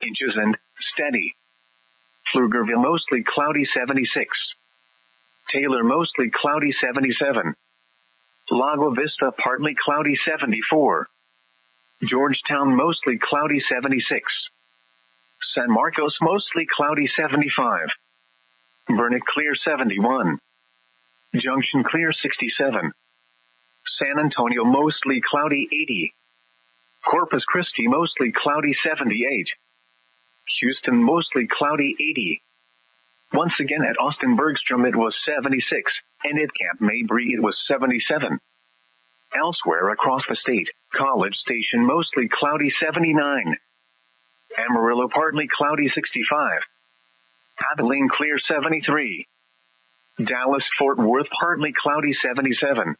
inches and steady. Pflugerville mostly cloudy 76. Taylor mostly cloudy 77. Lago Vista partly cloudy 74. Georgetown mostly cloudy 76. San Marcos mostly cloudy 75. Burnet clear 71. Junction clear 67. San Antonio mostly cloudy 80. Corpus Christi mostly cloudy 78. Houston mostly cloudy 80. Once again at Austin Bergstrom it was 76, and at Camp Mabry it was 77. Elsewhere across the state, College Station mostly cloudy 79. Amarillo partly cloudy 65. Abilene clear 73. Dallas-Fort Worth partly cloudy 77.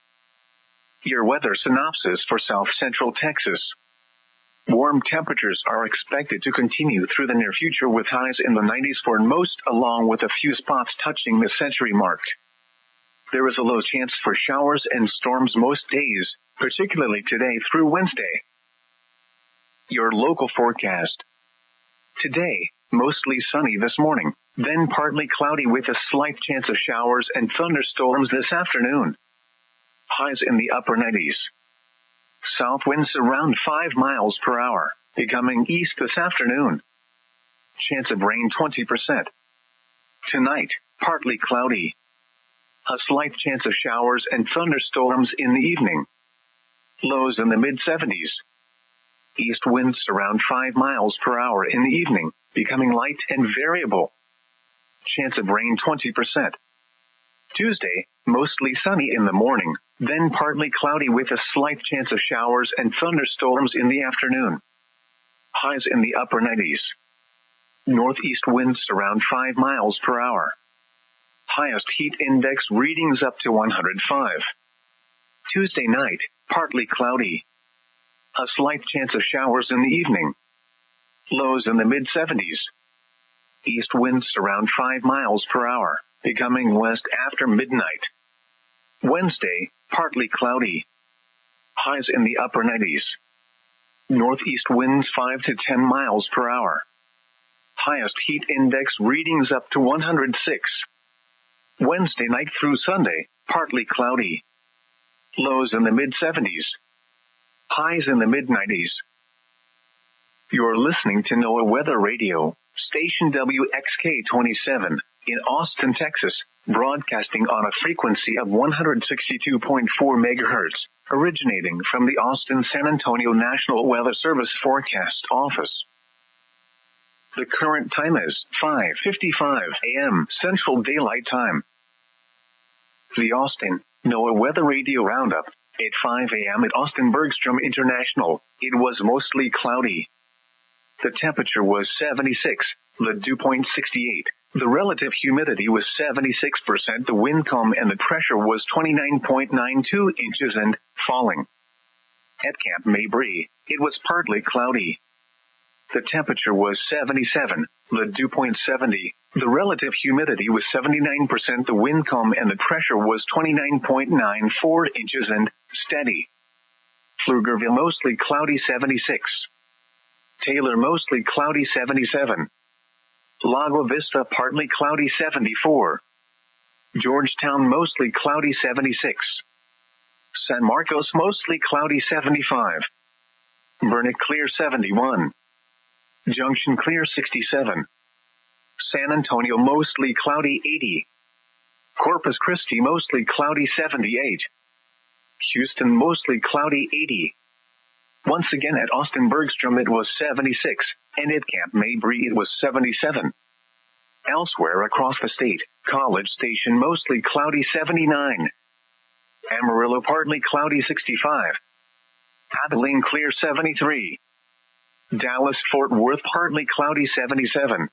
Your weather synopsis for South Central Texas. Warm temperatures are expected to continue through the near future with highs in the 90s for most, along with a few spots touching the century mark. There is a low chance for showers and storms most days, particularly today through Wednesday. Your local forecast. Today, mostly sunny this morning, then partly cloudy with a slight chance of showers and thunderstorms this afternoon. Highs in the upper 90s. South winds around 5 miles per hour, becoming east this afternoon. Chance of rain 20%. Tonight, partly cloudy. A slight chance of showers and thunderstorms in the evening. Lows in the mid-70s. East winds around 5 miles per hour in the evening, becoming light and variable. Chance of rain 20%. Tuesday, mostly sunny in the morning, then partly cloudy with a slight chance of showers and thunderstorms in the afternoon. Highs in the upper 90s. Northeast winds around 5 miles per hour. Highest heat index readings up to 105. Tuesday night, partly cloudy. A slight chance of showers in the evening. Lows in the mid-70s. East winds around 5 miles per hour, becoming west after midnight. Wednesday, partly cloudy. Highs in the upper 90s. Northeast winds 5 to 10 miles per hour. Highest heat index readings up to 106. Wednesday night through Sunday, partly cloudy. Lows in the mid-70s. Highs in the mid-90s. You're listening to NOAA Weather Radio, station WXK-27, in Austin, Texas, broadcasting on a frequency of 162.4 megahertz, originating from the Austin-San Antonio National Weather Service Forecast Office. The current time is 5:55 a.m. Central Daylight Time. The Austin NOAA Weather Radio Roundup. At 5 a.m. at Austin Bergstrom International, it was mostly cloudy. The temperature was 76, the dew point 68. The relative humidity was 76%, the wind calm and the pressure was 29.92 inches and falling. At Camp Mabry, it was partly cloudy. The temperature was 77, the dew point 70. The relative humidity was 79%, the wind calm and the pressure was 29.94 inches and steady. Pflugerville mostly cloudy 76. Taylor mostly cloudy 77. Lago Vista partly cloudy 74. Georgetown mostly cloudy 76. San Marcos mostly cloudy 75. Burnet clear 71. Junction clear 67. San Antonio mostly cloudy 80. Corpus Christi mostly cloudy 78. Houston mostly cloudy 80. Once again at Austin Bergstrom it was 76, and at Camp Mabry it was 77. Elsewhere across the state, College Station mostly cloudy 79. Amarillo partly cloudy 65. Abilene clear 73. Dallas-Fort Worth partly cloudy 77.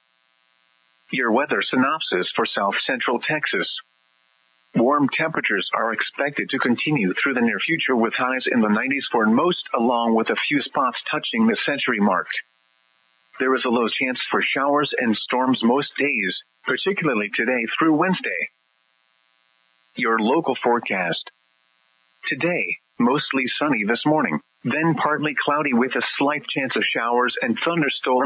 Your weather synopsis for South Central Texas. Warm temperatures are expected to continue through the near future with highs in the 90s for most, along with a few spots touching the century mark. There is a low chance for showers and storms most days, particularly today through Wednesday. Your local forecast. Today, mostly sunny this morning, then partly cloudy with a slight chance of showers and thunderstorms.